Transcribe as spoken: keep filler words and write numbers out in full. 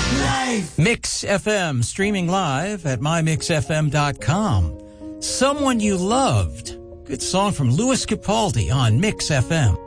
Mix F M, streaming live at my mix f m dot com. Someone You Loved. Good song from Louis Capaldi on Mix F M.